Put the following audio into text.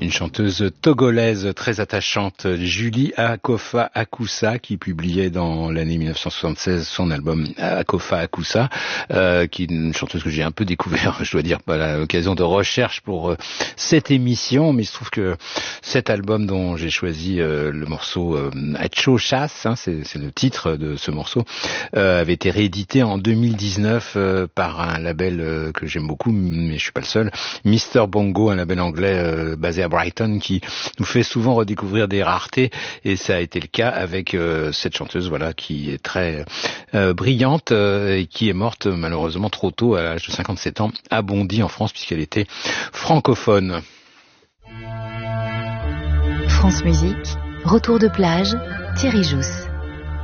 Une chanteuse togolaise très attachante, Julie Akofa Akoussa, qui publiait dans l'année 1976 son album Akofa Akoussa, qui est une chanteuse que j'ai un peu découvert, je dois dire, à l'occasion de recherche pour cette émission, mais il se trouve que cet album dont j'ai choisi le morceau Acho Chasse, c'est le titre de ce morceau, avait été réédité en 2019 par un label que j'aime beaucoup, mais je suis pas le seul, Mr Bongo, un label anglais basé à Brighton, qui nous fait souvent redécouvrir des raretés, et ça a été le cas avec cette chanteuse, voilà, qui est très brillante et qui est morte malheureusement trop tôt, à l'âge de 57 ans, à Bondy en France, puisqu'elle était francophone. France Musique, retour de plage, Thierry Jousse.